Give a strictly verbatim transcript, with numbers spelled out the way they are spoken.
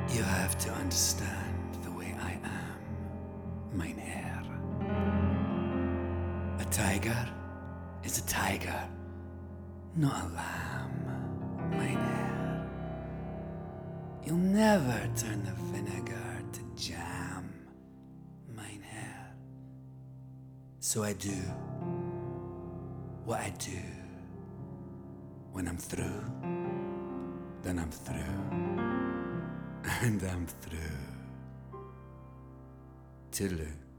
You have to understand the way I am, mein Herr. A tiger is a tiger, not a lamb, mein Herr. You'll never turn the vinegar to jam, mein Herr. So I do what I do. When I'm through, then I'm through. And I'm through. Toodaloo.